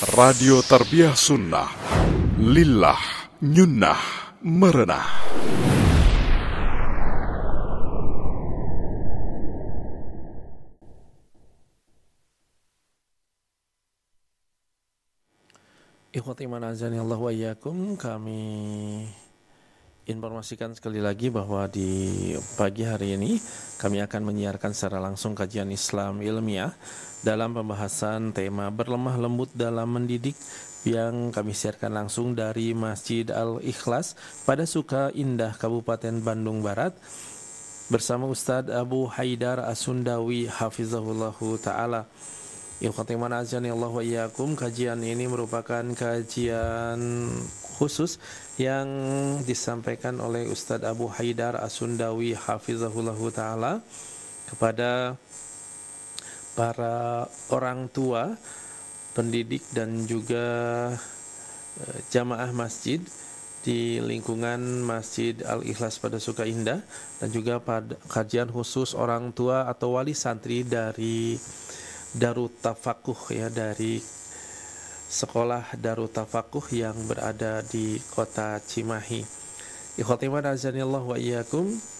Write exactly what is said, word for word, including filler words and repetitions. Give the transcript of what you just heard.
Radio Tarbiyah Sunnah, Lillah, Nyunnah, Merenah. Ikhwati man azani Allah wa iyyakum, kami informasikan sekali lagi bahwa di pagi hari ini kami akan menyiarkan secara langsung kajian Islam ilmiah dalam pembahasan tema berlemah lembut dalam mendidik yang kami siarkan langsung dari Masjid Al-Ikhlas pada Suka Indah, Kabupaten Bandung Barat bersama Ustadz Abu Haidar As-Sundawi hafizahullahu ta'ala. Ikhwati man azani Allah wa iyyakum, kajian ini merupakan kajian khusus yang disampaikan oleh Ustadz Abu Haidar As-Sundawi hafizahullahu ta'ala kepada para orang tua, pendidik dan juga jamaah masjid di lingkungan Masjid Al-Ikhlas pada Suka Indah, dan juga pada kajian khusus orang tua atau wali santri dari Darut Tafakuh, ya, dari sekolah Darut Tafakuh yang berada di kota Cimahi. Ikhwati man azanillah wa iyyakum,